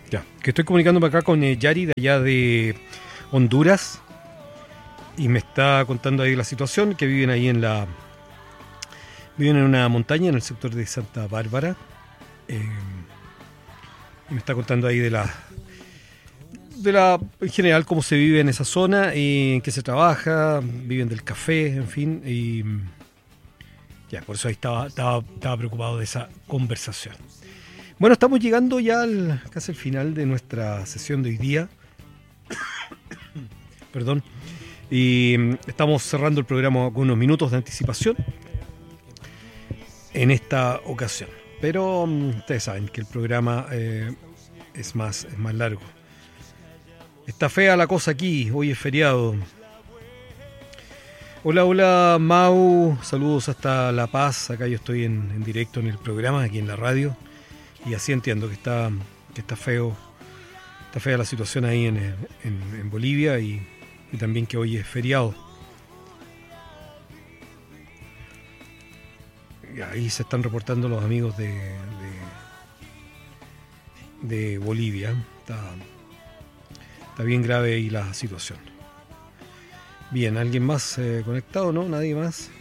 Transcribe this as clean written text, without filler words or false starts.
Ya, que estoy comunicándome acá con Yari de allá de Honduras y me está contando ahí la situación, que viven ahí viven en una montaña en el sector de Santa Bárbara, y me está contando ahí en general cómo se vive en esa zona y en qué se trabaja, viven del café, en fin, y ya, por eso ahí estaba preocupado de esa conversación. Bueno, estamos llegando ya casi al final de nuestra sesión de hoy día. Perdón. Y estamos cerrando el programa con unos minutos de anticipación en esta ocasión. Pero ustedes saben que el programa es más largo. Está fea la cosa aquí, hoy es feriado. Hola Mau, saludos hasta La Paz. Acá yo estoy en directo en el programa, aquí en la radio. Y así entiendo que está feo. Está fea la situación ahí en Bolivia y también que hoy es feriado. Y ahí se están reportando los amigos de Bolivia. Está bien grave ahí la situación. Bien, ¿alguien más conectado? ¿No? ¿Nadie más?